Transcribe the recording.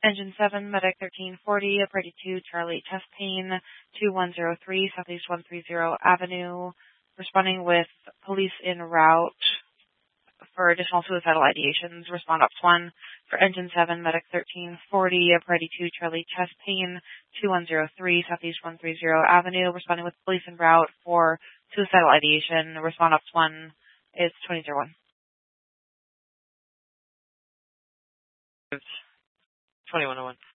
Engine 7, Medic 1340, Brady 2, Charlie, chest pain, 2103, Southeast 130 Avenue. Responding with police en route for additional suicidal ideations. Respond Ops 1 for Engine 7, Medic 1340, Brady 2, Charlie, chest pain, 2103, Southeast 130 Avenue. Responding with police en route for suicidal ideation. Respond Ops 1 is 2001. 2101.